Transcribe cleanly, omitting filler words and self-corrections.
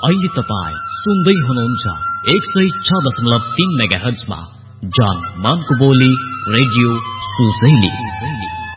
अहिले तपाईं सुन्दै हुनुहुन्छ 106.3 मेगाहर्जमा जान मानको बोली रेडियो सुजैली।